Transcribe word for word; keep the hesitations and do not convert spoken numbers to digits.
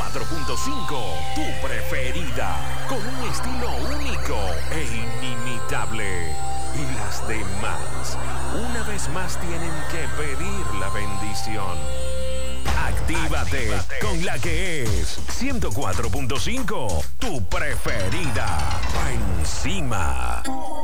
cuatro punto cinco, tu preferida, con un estilo único e inimitable. Y las demás, una vez más tienen que pedir la bendición. Actívate, Actívate con la que es ciento cuatro punto cinco, tu preferida. Pa' encima.